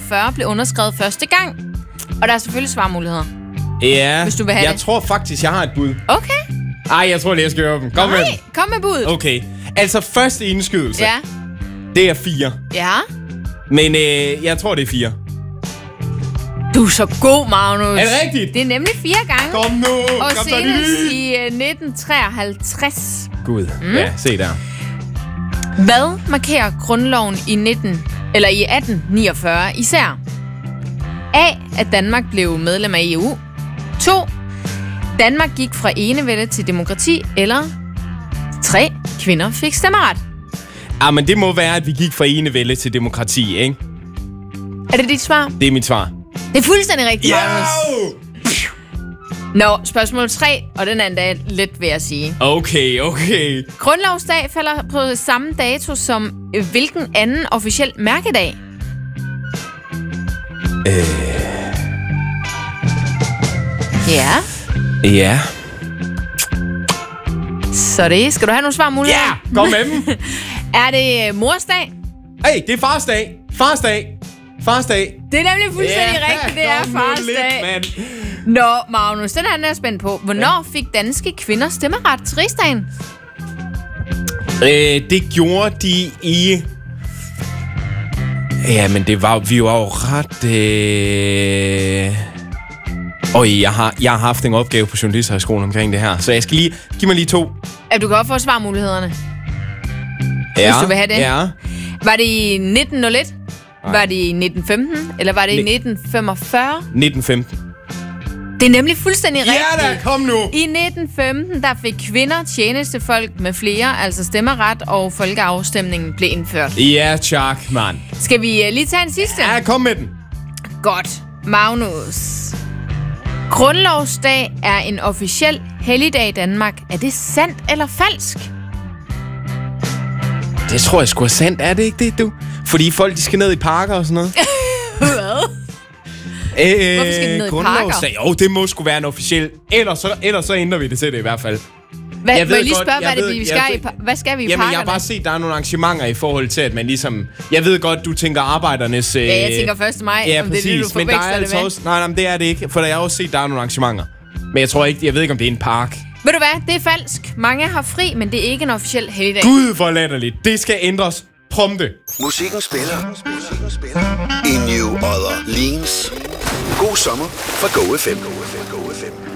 1949 blev underskrevet første gang. Og der er selvfølgelig svarmuligheder. Ja, hvis du vil have jeg det. tror faktisk, jeg har et bud. Okay. Ej, jeg tror lige, jeg skal høre dem. Kom med dem. Kom med bud. Okay, altså første indskydelse, Ja. det er 4. Ja. Men jeg tror, det er 4. Du er så god, Magnus. Er det rigtigt? Det er nemlig 4 gange. Kom nu! Og Kom senest i 1953. Gud, ja, se der. Hvad markerer grundloven i 1849 især? A. At Danmark blev medlem af EU. 2. Danmark gik fra enevælde til demokrati. Eller 3. Kvinder fik stemmeret. Men det må være, at vi gik fra enevælde til demokrati, ikke? Er det dit svar? Det er mit svar. Det er fuldstændig rigtigt, Magnus. Yo! Spørgsmål 3, og den er endda let ved at sige. Okay. Grundlovsdag falder på samme dato som hvilken anden officiel mærkedag? Ja. Ja. Så det. Skal du have nogle svar muligheder? Ja, kom med dem. Er det morsdag? Hey, det er farsdag. Farsdag. Det er nemlig fuldstændig rigtigt, det er farsdag. Nå, Magnus, den er jeg spændt på. Hvornår fik danske kvinder stemmeret til Rigsdagen? Det gjorde de i... Ja, men vi var jo ret... Jeg har haft en opgave på Journalisthøjskolen omkring det her, så jeg skal lige... Giv mig lige 2. Ja, du kan også få svarmulighederne, Ja, hvis du vil have det. Ja. Var det i 1901? Var det i 1915? Eller var det i 1945? 1915. Det er nemlig fuldstændig rigtigt. Ja da, kom nu! I 1915, der fik kvinder, tjenestefolk med flere, altså stemmeret, og folkeafstemningen blev indført. Ja, tak, mand. Skal vi lige tage en sidste? Ja, kom med den. Godt. Magnus. Grundlovsdag er en officiel helligdag i Danmark. Er det sandt eller falsk? Det tror jeg sgu er sandt, er det ikke det, du? Fordi folk, de skal ned i parker og sådan noget. Hvad? Hvorfor skal de ned i parker? Jo, det må sgu være en officiel. Ellers så ændrer vi det til det i hvert fald. Må jeg lige spørge, hvad skal vi i Jamen, parkerne? jeg har bare set, der er nogle arrangementer i forhold til, at man ligesom... Jeg ved godt, du tænker arbejdernes... Ja, jeg tænker 1. maj, ja, om præcis, det er det, du forveksler det altså med. også, nej, det er det ikke, for jeg har også set, der er nogle arrangementer. Men jeg ved ikke, om det er en park. Ved du hvad? Det er falsk. Mange har fri, men det er ikke en officiel helligdag. Gud, hvor latterligt. Det skal ændres prompte. Musikken spiller. In New Orleans. God sommer fra Go FM.